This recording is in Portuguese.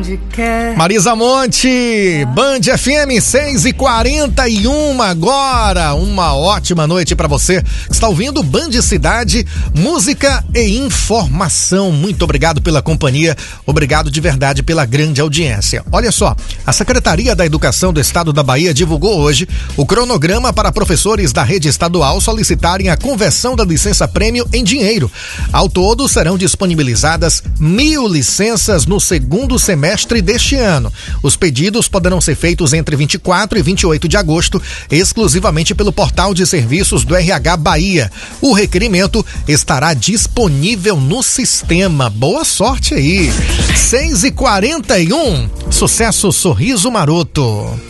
Marisa Monte, Band FM 6h41 agora. Uma ótima noite para você que está ouvindo Band Cidade, música e informação. Muito obrigado pela companhia, obrigado de verdade pela grande audiência. Olha só, a Secretaria da Educação do Estado da Bahia divulgou hoje o cronograma para professores da rede estadual solicitarem a conversão da licença-prêmio em dinheiro. Ao todo, serão disponibilizadas 1.000 licenças no segundo semestre deste ano. Os pedidos poderão ser feitos entre 24 e 28 de agosto, exclusivamente pelo portal de serviços do RH Bahia. O requerimento estará disponível no sistema. Boa sorte aí. 6h41, sucesso Sorriso Maroto.